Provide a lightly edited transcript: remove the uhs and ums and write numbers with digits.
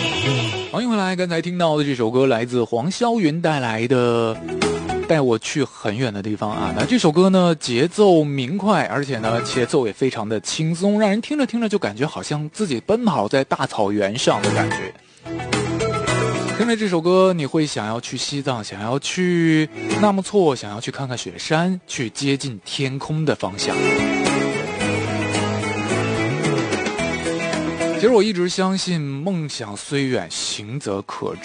欢迎回来，刚才听到的这首歌来自黄霄云带来的带我去很远的地方啊。那这首歌呢节奏明快，而且呢节奏也非常的轻松，让人听着听着就感觉好像自己奔跑在大草原上的感觉。听着这首歌，你会想要去西藏，想要去纳木错，想要去看看雪山，去接近天空的方向。其实我一直相信梦想虽远，行则可至。